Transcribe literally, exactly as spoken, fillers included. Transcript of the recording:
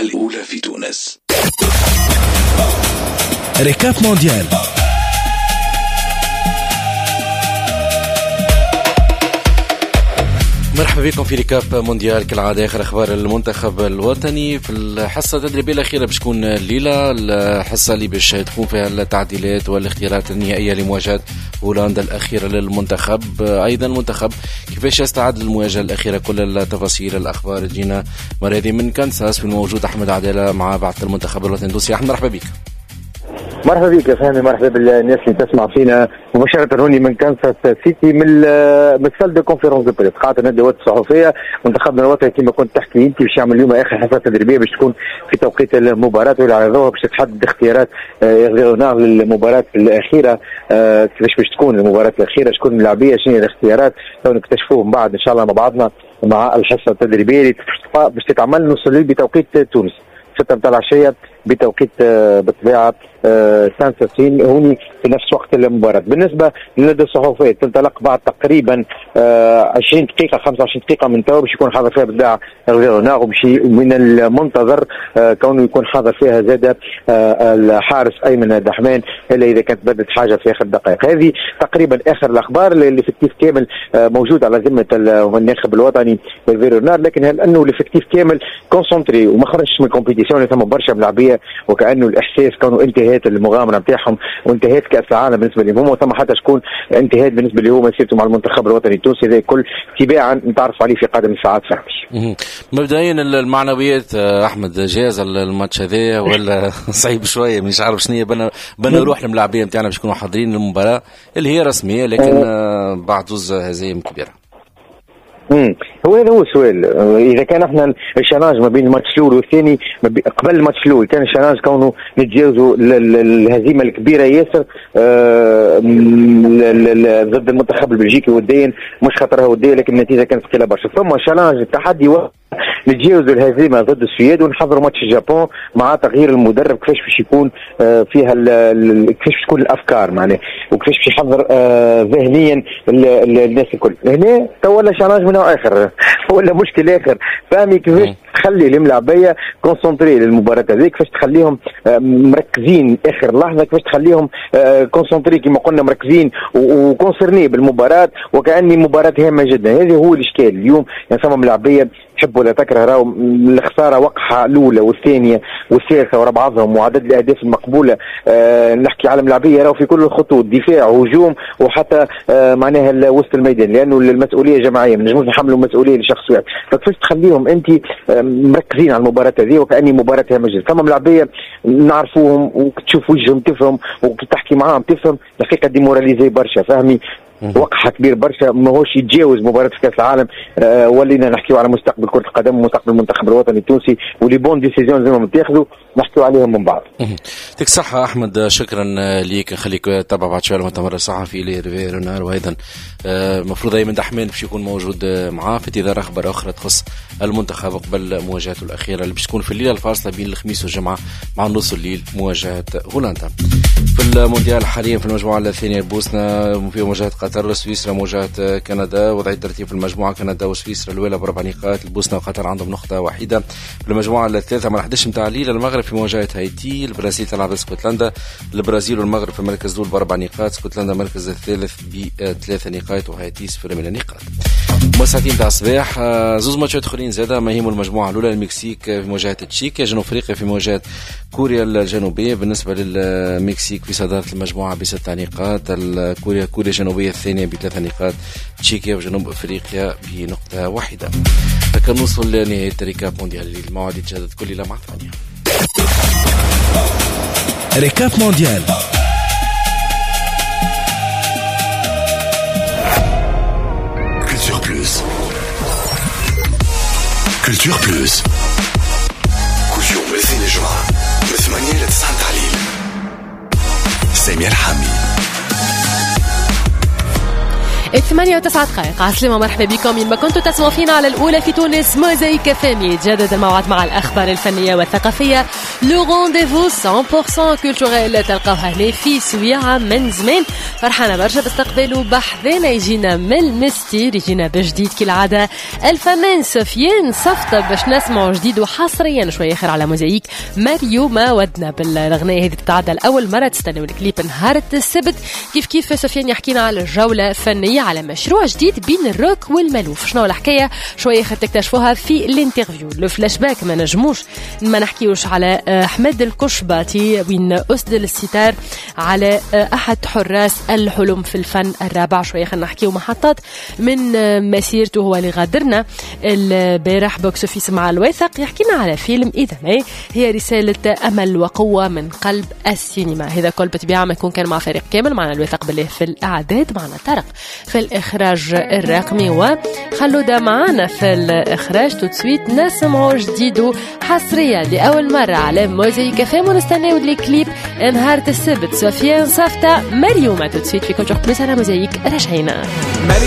الأولى في تونس. ريكاب مونديال. مرحبا بكم في ريكاب مونديال. كالعادة آخر أخبار المنتخب الوطني في الحصة التدريبية الأخيرة باش تكون الليلة، الحصة اللي باش تكون فيها التعديلات والاختيارات النهائية لمواجهة هولندا الأخيرة للمنتخب. أيضا المنتخب كيفاش يستعد للمواجهة الأخيرة، كل التفاصيل الأخبار تجينا مرة هذه من كنساس. في الموجود أحمد عدالة مع بعث المنتخب الوطني التونسي. أحمد مرحبا بك. مرحبا بك يا فهمي، مرحبا بالناس اللي تسمع فينا مباشرة هوني من كانساس سيتي من من سال دو كونفيرونس دو بريس قاعة الندوات الصحفية. منتخبنا الوطني كما كنت تحكي انت باش يعمل اليوم اخر حصة تدريبية باش تكون في توقيت المباراة، والعرضوها باش تحدد اختيارات اغليونار للمباراة الأخيرة. كيفاش باش تكون المباراة الأخيرة، شكون اللاعبية، شنو الاختيارات، لو نكتشفوه من بعد ان شاء الله مع بعضنا مع الحصة التدريبية اللي باش تتعمل نوصل بتوقيت تونس ستة متاع العشية بتوقيت بالطبيعة سان ساسين هوني في نفس وقت المباراة. بالنسبة للندى الصحفية تنطلق بعد تقريبا عشرين دقيقة خمسة وعشرين دقيقة من تو باش يكون حاضر فيها بالداع غيروناغ، وباش من المنتظر كونه يكون حاضر فيها زاد الحارس أيمن دحمان إلا إذا كانت بدت حاجة في آخر دقائق. هذه تقريبا آخر الأخبار اللي الإفكتيف كامل موجود على ذمة الناخب الوطني غيروناغ، لكن هل أنه الإفكتيف كامل كونسنتري وما خرجش من الكومبيتيسيون، ثم برشا ملاعبية وكأنه الإحساس كانوا انتهت المغامرة نتاعهم وانتهت كأس العالم بالنسبة لهم، وثم حتى شكون انتهت بالنسبة لهم مسيرته مع المنتخب الوطني التونسي. هذا كل تباعا نتعرف عليه في قادم الساعات. فهمي مبدئيا المعنويات أحمد جاهز الماتش هذا ولا صعيب شوية؟ مش عارف شنو بنا بنا نروح للملاعبية نتاعنا باش يكونوا حاضرين للمباراة اللي هي رسمية لكن بعد زوز هزايم كبيرة. امم هو هذا هو السؤال. اذا كان احنا الشناج ما بين الماتش الاول والثاني قبل الماتش الاول كان الشناج كونه نتجاوزوا الهزيمه الكبيره ياسر آه ضد المنتخب البلجيكي وديا، مش خاطرها وديه لكن النتيجه كانت ثقيله برشا. ثم الشناج التحدي و نتجاوزوا الهزيمه ضد السويد ونحضروا ماتش اليابان مع تغيير المدرب، كيفاش باش يكون آه فيها كيفاش تكون الافكار معناه وكيفاش باش يحضر آه ذهنيا الناس الكل. هنا تولى شناج من نوع اخر ولا مشكل اخر. فاهمي كيفاش تخلي الملاعبيه كونسنتري للمباراه هذيك، كيفاش تخليهم آه مركزين اخر لحظه، كيفاش تخليهم آه كونسنتري كما قلنا مركزين وكونسرني بالمباراه وكأني مباراه هامه جدا. هذا هو الاشكال اليوم. يعني ثم ملاعبيه تحب ولا تكره راهو الخساره وقعها الاولى والثانيه والثالثه ورا بعضهم وعدد الاهداف المقبوله. آه نحكي على ملاعبيه راهو في كل الخطوط، دفاع هجوم وحتى آه معناها وسط الميدان، لانه المسؤوليه جماعيه، ما نجموش نحملوا المسؤوليه لشخص واحد. فكيفاش تخليهم انت آه مركزين على المباراه هذه وكاني مباراه هامه جدا. ثم ملاعبيه نعرفوهم وتشوف وجههم تفهم وتحكي معاهم تفهم الحقيقه ديموراليزي برشا. فهمي وقعها كبير برشا، ماهوش يتجاوز مباراة في كأس العالم. أه ولينا نحكيو على مستقبل كرة القدم ومستقبل المنتخب الوطني التونسي ولي بون ديسيزيون زي ما متاخذوا نحكيو عليهم من بعض. يعطيك الصحة أحمد، شكرا ليك. خليك تتابع بعد شوية المؤتمر الصحفي لهيرفي رونار، وأيضا المفروض أيمن دحمان باش يكون موجود معاه في انتظار أخبار أخرى تخص المنتخب قبل مواجهته الأخيرة اللي باش تكون في الليلة الفاصلة بين الخميس والجمعة مع نص الليل مواجهة هولندا. في المونديال حاليا في المجموعة الثانية بوسنا في مواجهة قطر، سويسرا مواجهة كندا. وضع الترتيب في المجموعة كندا وسويسرا الأولى بأربع نقاط، البوسنة وقطر عندهم نقطة واحدة. في المجموعة الثالثة مع أحد عشر متاع الليل المغرب في مواجهة هايتي، البرازيل تلعب اسكتلندا، البرازيل والمغرب في المركز الأول بأربع نقاط، اسكتلندا المركز الثالث بثلاث نقاط وهايتي صفر من النقاط. مساعدين تاع الصباح زوز ماتشات اخرين زاده ما هيموا المجموعه الاولى، المكسيك في مواجهه تشيكيا، جنوب افريقيا في مواجهه كوريا الجنوبيه. بالنسبه للمكسيك في صداره المجموعه بست نقاط، كوريا كوريا الجنوبيه الثانيه بثلاث نقاط، تشيكيا وجنوب افريقيا بنقطه واحده. هكا نوصل لنهايه ريكاب مونديال. المواعيد تجدد كل ليله مع ثانيه. ريكاب مونديال. كولتور بلوس كل يوم الاثنين الجمعة من ثمانية لتسعة تعليل. سامية الحامي. ثمانية وتسعة دقائق عسلامة، مرحبا بكم إنما كنتوا تسمعوا فينا على الأولى في تونس. موزايك فامي يتجدد الموعد مع الأخبار الفنية والثقافية. لو رونديفو مية بالمية كولتوريل تلقاوها هنا في سويعة من زمان. فرحانة برشا باستقبالوا بحذانا، يجينا من المستير، يجينا بجديد كالعادة الفنان سفيان صفطة باش نسمعوا جديد وحصريا شوية آخر على موزايك. ماريو ما ودنا بالأغنية هذه تتعدى لأول مرة، تستنوا الكليب نهار السبت. كيف كيف سفيان يحكينا على جولة فنية على مشروع جديد بين الروك والمالوف. شنو الحكاية شوية خد تكتشفوها في الانترفيو. لو فلاش باك ما نجموش ما نحكيوش على أحمد الكشباتي وين أسدل الستار على أحد حراس الحلم في الفن الرابع. شوية خلينا نحكيو محطات من مسيرته هو اللي غادرنا البارح بوكس اوفيس مع الواثق. يحكينا على فيلم إذا ما هي رسالة أمل وقوة من قلب السينما. هذا كل بتبيع ما يكون كان مع فريق كامل، معنا الواثق بالله في الإعداد، معنا طارق في الإخراج الرقمي وخلودا معنا في الإخراج. توتسويت نسمعوا جديد حصريا لأول مرة على موزايك فام، ونستناو الكليب نهار السبت. سفيان صفطة مريومة توتسويت في كل شوق بليس على موزايك. رجعينا.